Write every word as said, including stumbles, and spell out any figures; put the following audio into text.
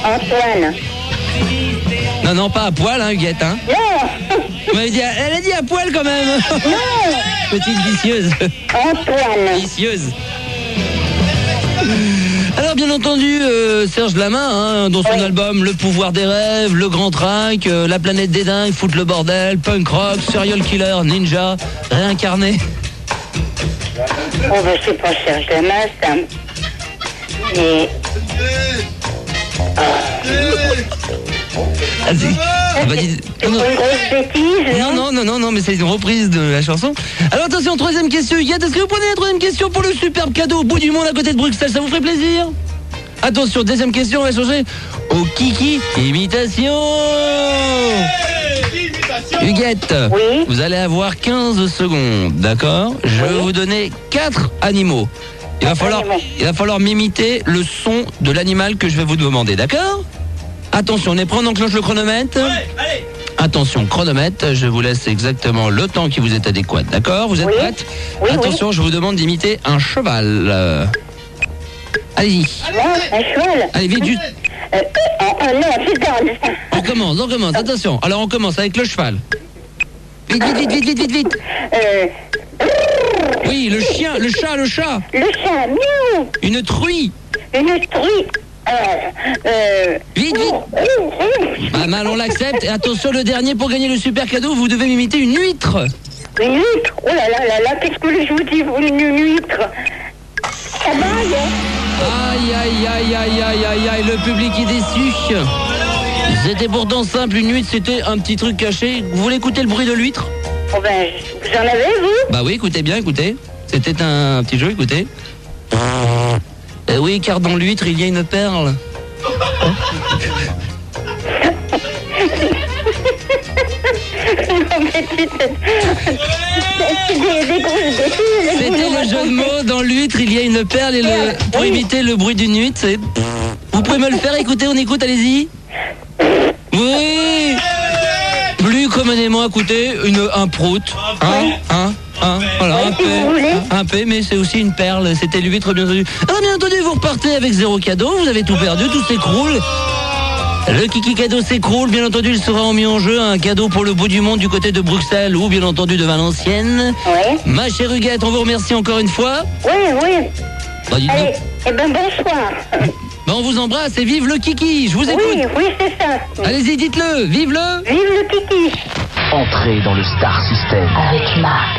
Antoine. Non, non, pas à poil, hein, Huguette, hein. Non. Vous m'avez dit, elle a dit à poil quand même. Non. Petite vicieuse. Antoine. Vicieuse. Alors bien entendu, euh, Serge Lama, hein, dans son oui. album Le Pouvoir des Rêves, Le Grand Track, euh, La Planète des Dingues, Foutre le Bordel, Punk Rock, Serial Killer, Ninja, Réincarné. Oh, ben, c'est pas Serge Lama, ça. Mais... Ah, c'est... Ah, bah, dis... C'est non, pas une grosse bêtise, non, non, non, non, non, mais c'est une reprise de la chanson. Alors attention, troisième question, Huguette, est-ce que vous prenez la troisième question pour le superbe cadeau au bout du monde à côté de Bruxelles, ça vous ferait plaisir? Attention, deuxième question, on va changer au Kiki Imitation. Huguette, oui. Vous allez avoir quinze secondes, d'accord? Je vais oui. vous donner quatre animaux. Il va, falloir, il va falloir m'imiter le son de l'animal que je vais vous demander, d'accord? Attention, on est prêt, on enclenche le chronomètre. Ouais, allez. Attention, chronomètre, je vous laisse exactement le temps qui vous est adéquat, d'accord? Vous êtes oui. prête? Oui, Attention, oui. je vous demande d'imiter un cheval. Euh... Allez-y. Non, un cheval. Allez, vite, juste. Euh, oh, oh non, c'est dans On commence, on commence, attention. Alors on commence avec le cheval. Vite, vite, vite, vite, vite, vite, vite. Euh... Oui, le chien, le chat, le chat. Le chat, miaou. Une truie. Une truie. Euh... euh... Vite, vite. Pas mal, on l'accepte. Et attention, le dernier, pour gagner le super cadeau, vous devez m'imiter une huître. Une huître. Oh là là là là, qu'est-ce que je vous dis, vous, une, une huître. Ça baille, hein. Aïe, aïe, aïe, aïe, aïe, aïe, aïe, le public est déçu. C'était pourtant simple, une huître, c'était un petit truc caché. Vous voulez écouter le bruit de l'huître? Oh ben, vous en avez, vous? Bah oui, écoutez bien, écoutez. C'était un petit jeu, écoutez. Eh oui, car dans l'huître, il y a une perle. Non, mais c'est c'est des, des grosses bêtises. C'était le jeu de mots, dans l'huître, il y a une perle et le... pour imiter le bruit d'une huître, c'est... Vous pouvez me le faire, écoutez, on écoute, allez-y. Oui. Plus communément, écoutez, une, un prout. Un, un, un, voilà, un si vous voulez. P. Un P, mais c'est aussi une perle, c'était l'huître, bien entendu. Alors, bien entendu, vous repartez avec zéro cadeau, vous avez tout perdu, tout s'écroule. Le Kiki cadeau s'écroule, bien entendu, il sera mis en jeu un cadeau pour le bout du monde du côté de Bruxelles ou bien entendu de Valenciennes. Oui. Ma chère Huguette, on vous remercie encore une fois. Oui, oui. Bah, dites Allez, donc. eh ben bonsoir. Bah, on vous embrasse et vive le Kiki, je vous écoute. Oui, oui, c'est ça. Allez-y, dites-le, vive le. Vive le Kiki. Entrez dans le Star System. Avec Marc.